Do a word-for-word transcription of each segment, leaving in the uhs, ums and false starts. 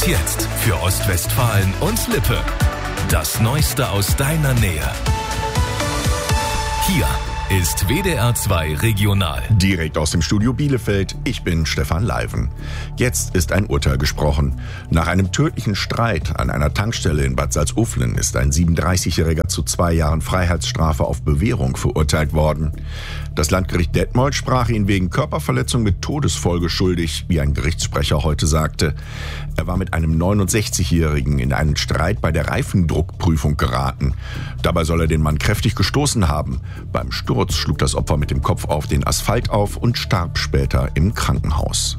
jetzt für Ostwestfalen und Lippe. Das Neueste aus deiner Nähe. Hier ist W D R zwei Regional. Direkt aus dem Studio Bielefeld, ich bin Stefan Leiven. Jetzt ist ein Urteil gesprochen. Nach einem tödlichen Streit an einer Tankstelle in Bad Salzuflen ist ein siebenunddreißigjähriger zu zwei Jahren Freiheitsstrafe auf Bewährung verurteilt worden. Das Landgericht Detmold sprach ihn wegen Körperverletzung mit Todesfolge schuldig, wie ein Gerichtssprecher heute sagte. Er war mit einem neunundsechzigjährigen in einen Streit bei der Reifendruckprüfung geraten. Dabei soll er den Mann kräftig gestoßen haben. Beim Sturz schlug das Opfer mit dem Kopf auf den Asphalt auf und starb später im Krankenhaus.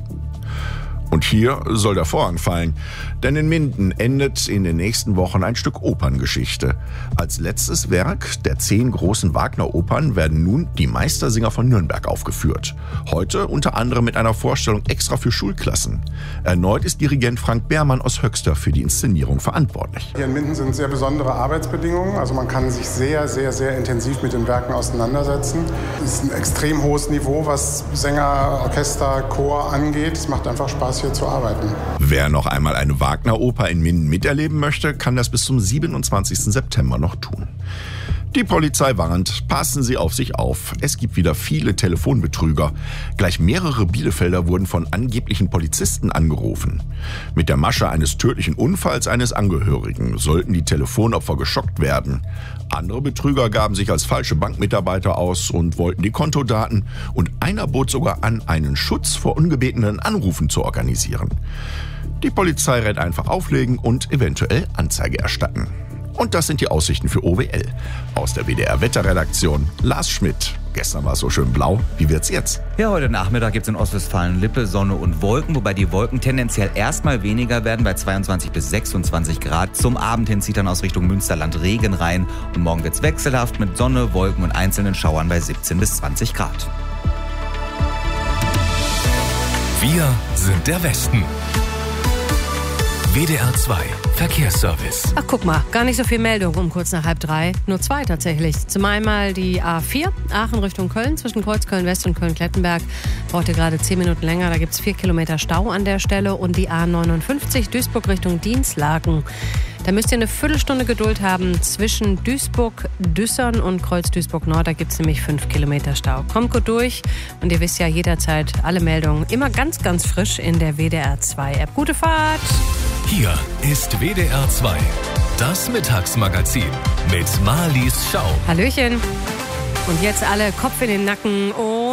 Und hier soll der Vorhang fallen, denn in Minden endet in den nächsten Wochen ein Stück Operngeschichte. Als letztes Werk der zehn großen Wagner-Opern werden nun die Meistersinger von Nürnberg aufgeführt. Heute unter anderem mit einer Vorstellung extra für Schulklassen. Erneut ist Dirigent Frank Behrmann aus Höxter für die Inszenierung verantwortlich. Hier in Minden sind sehr besondere Arbeitsbedingungen. Also man kann sich sehr, sehr, sehr intensiv mit den Werken auseinandersetzen. Es ist ein extrem hohes Niveau, was Sänger, Orchester, Chor angeht. Es macht einfach Spaß, hier zu arbeiten. Wer noch einmal eine Wagner-Oper in Minden miterleben möchte, kann das bis zum siebenundzwanzigsten September noch tun. Die Polizei warnt, passen Sie auf sich auf. Es gibt wieder viele Telefonbetrüger. Gleich mehrere Bielefelder wurden von angeblichen Polizisten angerufen. Mit der Masche eines tödlichen Unfalls eines Angehörigen sollten die Telefonopfer geschockt werden. Andere Betrüger gaben sich als falsche Bankmitarbeiter aus und wollten die Kontodaten. Und einer bot sogar an, einen Schutz vor ungebetenen Anrufen zu organisieren. Die Polizei rät einfach auflegen und eventuell Anzeige erstatten. Und das sind die Aussichten für O W L. Aus der W D R-Wetterredaktion, Lars Schmidt. Gestern war es so schön blau. Wie wird's jetzt? Ja, heute Nachmittag gibt's in Ostwestfalen-Lippe Sonne und Wolken, wobei die Wolken tendenziell erstmal weniger werden bei zweiundzwanzig bis sechsundzwanzig Grad. Zum Abend hin zieht dann aus Richtung Münsterland Regen rein. Und morgen wird's wechselhaft mit Sonne, Wolken und einzelnen Schauern bei siebzehn bis zwanzig Grad. Wir sind der Westen. W D R zwei Verkehrsservice. Ach, guck mal, gar nicht so viel Meldung um kurz nach halb drei. Nur zwei tatsächlich. Zum einmal die A vier, Aachen Richtung Köln, zwischen Kreuz Köln-West und Köln-Klettenberg. Braucht ihr gerade zehn Minuten länger, da gibt es vier Kilometer Stau an der Stelle. Und die A neunundfünfzig, Duisburg Richtung Dienstlaken. Da müsst ihr eine Viertelstunde Geduld haben zwischen Duisburg-Düssern und Kreuz-Duisburg-Nord. Da gibt es nämlich fünf Kilometer Stau. Kommt gut durch und ihr wisst ja jederzeit alle Meldungen immer ganz, ganz frisch in der W D R zwei App. Gute Fahrt! Hier ist W D R zwei, das Mittagsmagazin mit Marlies Schau. Hallöchen! Und jetzt alle Kopf in den Nacken und